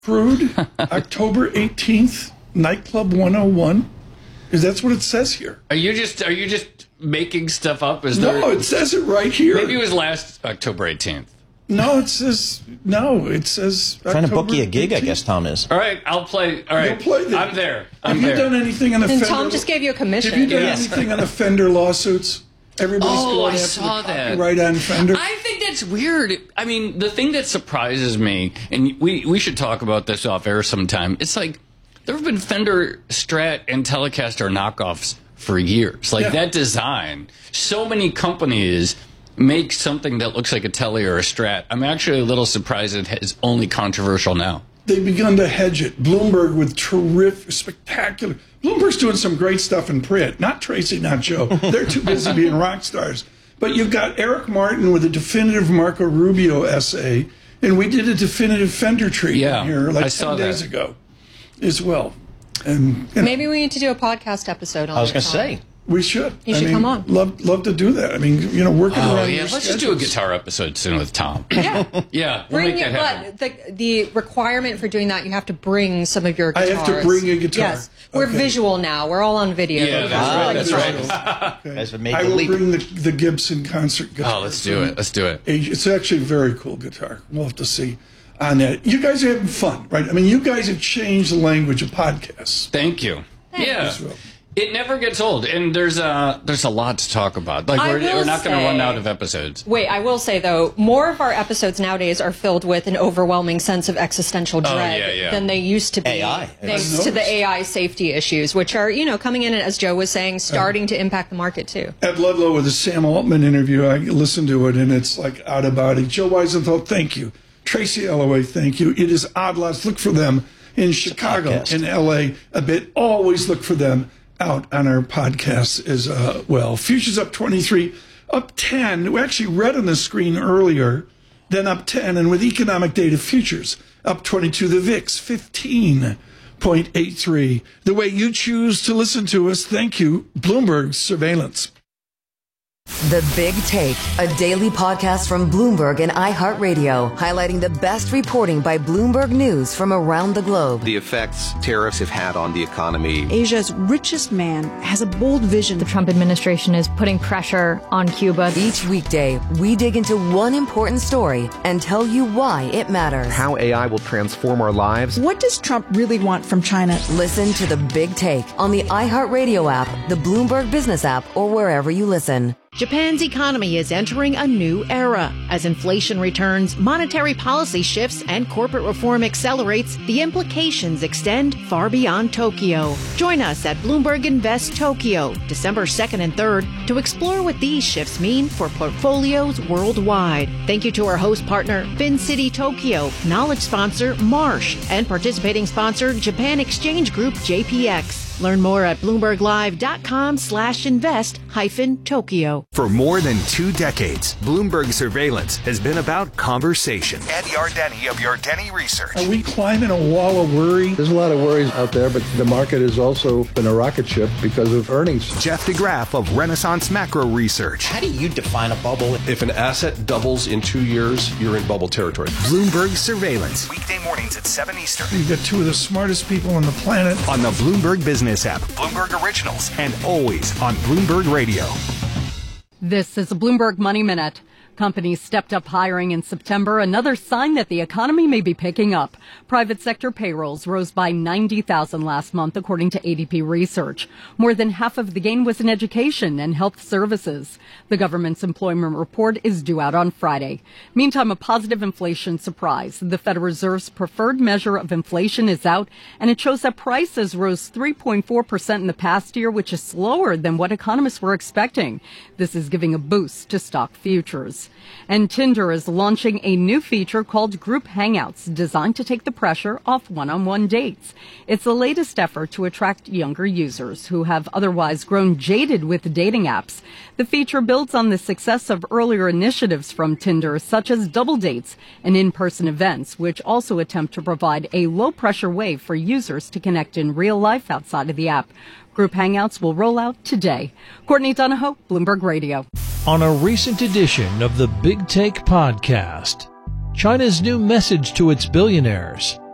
Crude, October 18th, Nightclub 101. That's what it says here. Are you just making stuff up? No, it says it right here. Maybe it was last October 18th. No, it says trying to book you a gig, 18th. I guess Tom is. All right, I'll play. All right, you'll play the, I'm there. Have you done anything on the Fender? Tom just gave you a commission. Have you done anything on the Fender lawsuits? Everybody's going after the copyright on Fender. I think that's weird. I mean, the thing that surprises me, and we should talk about this off air sometime. It's like there have been Fender Strat and Telecaster knockoffs for years. Like that design. So many companies make something that looks like a Tele or a Strat. I'm actually a little surprised it is only controversial now. They've begun to hedge it. Bloomberg with terrific, spectacular. Bloomberg's doing some great stuff in print. Not Tracy, not Joe. They're too busy being rock stars. But you've got Eric Martin with a definitive Marco Rubio essay, and we did a definitive Fender treatment here like 10 days ago as well. And maybe we need to do a podcast episode on it. I was going to say. We should. You should come on. Love to do that. I mean, working around your let's just do a guitar episode soon with Tom. Yeah. We'll make that happen. But the requirement for doing that, you have to bring some of your guitars. I have to bring a guitar. Yes. We're visual now. We're all on video. Yeah, that's right. Okay. I will bring the Gibson concert guitar. Oh, let's do it. Let's do it. It's actually a very cool guitar. We'll have to see on that. You guys are having fun, right? I mean, you guys have changed the language of podcasts. Thank you. Thanks. Yeah. It never gets old, and there's a lot to talk about. Like we're not going to run out of episodes. Wait, I will say though, more of our episodes nowadays are filled with an overwhelming sense of existential dread than they used to be. AI, thanks to the AI safety issues, which are coming in, as Joe was saying, starting to impact the market too. Ed Ludlow with the Sam Altman interview, I listened to it, and it's like out of body. Joe Weisenthal, thank you. Tracy Alloway, thank you. It is Odd Lots. Look for them in Chicago, in L.A. a bit. Always look for them out on our podcast as well. Futures up 23, up 10. We actually read on the screen earlier, then up 10. And with economic data, futures up 22. The VIX 15.83. The way you choose to listen to us, thank you, Bloomberg Surveillance. The Big Take, a daily podcast from Bloomberg and iHeartRadio, highlighting the best reporting by Bloomberg News from around the globe. The effects tariffs have had on the economy. Asia's richest man has a bold vision. The Trump administration is putting pressure on Cuba. Each weekday, we dig into one important story and tell you why it matters. How AI will transform our lives. What does Trump really want from China? Listen to The Big Take on the iHeartRadio app, the Bloomberg Business app, or wherever you listen. Japan's economy is entering a new era. As inflation returns, monetary policy shifts, and corporate reform accelerates, the implications extend far beyond Tokyo. Join us at Bloomberg Invest Tokyo, December 2nd and 3rd, to explore what these shifts mean for portfolios worldwide. Thank you to our host partner, FinCity Tokyo, knowledge sponsor, Marsh, and participating sponsor, Japan Exchange Group, JPX. Learn more at BloombergLive.com/invest-Tokyo. For more than 2 decades, Bloomberg Surveillance has been about conversation. Ed Yardeni of Yardeni Research. Are we climbing a wall of worry? There's a lot of worries out there, but the market has also been a rocket ship because of earnings. Jeff DeGraff of Renaissance Macro Research. How do you define a bubble? If an asset doubles in 2 years, you're in bubble territory. Bloomberg Surveillance. Weekday mornings at 7 Eastern. You've got two of the smartest people on the planet. On the Bloomberg Business app, Bloomberg Originals, and always on Bloomberg Radio. This is a Bloomberg Money Minute. Companies stepped up hiring in September, another sign that the economy may be picking up. Private sector payrolls rose by 90,000 last month, according to ADP research. More than half of the gain was in education and health services. The government's employment report is due out on Friday. Meantime, a positive inflation surprise. The Federal Reserve's preferred measure of inflation is out, and it shows that prices rose 3.4% in the past year, which is slower than what economists were expecting. This is giving a boost to stock futures. And Tinder is launching a new feature called Group Hangouts, designed to take the pressure off one-on-one dates. It's the latest effort to attract younger users who have otherwise grown jaded with dating apps. The feature builds on the success of earlier initiatives from Tinder, such as double dates and in-person events, which also attempt to provide a low-pressure way for users to connect in real life outside of the app. Group Hangouts will roll out today. Courtney Donahoe, Bloomberg Radio. On a recent edition of the Big Take podcast, China's new message to its billionaires.